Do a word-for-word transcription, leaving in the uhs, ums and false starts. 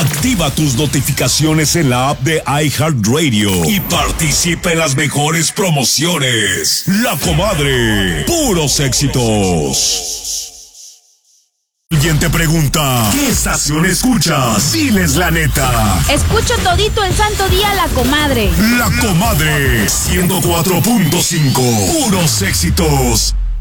Activa tus notificaciones en la app de iHeartRadio y participa en las mejores promociones. La Comadre, puros éxitos. Siguiente pregunta. ¿Qué estación escuchas? Diles la neta. Escucho todito el santo día La Comadre. La Comadre, ciento cuatro punto cinco. Puros éxitos.